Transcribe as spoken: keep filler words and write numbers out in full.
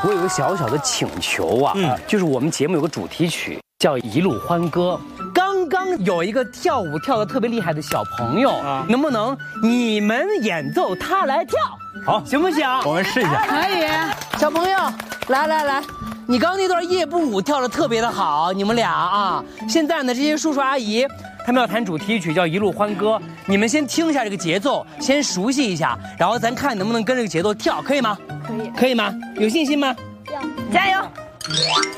我有个小小的请求啊，嗯，就是我们节目有个主题曲叫《一路欢歌》，刚刚有一个跳舞跳得特别厉害的小朋友啊，能不能你们演奏，他来跳？好，行不行？ 我们试一下。 可以，小朋友，来来来，你刚刚那段夜步舞跳得特别的好，你们俩啊，现在呢，这些叔叔阿姨。他们要弹主题曲叫《一路欢歌》，你们先听一下这个节奏，先熟悉一下，然后咱看能不能跟这个节奏跳，可以吗？ 可以。 可以吗？有信心吗？ 要。加油！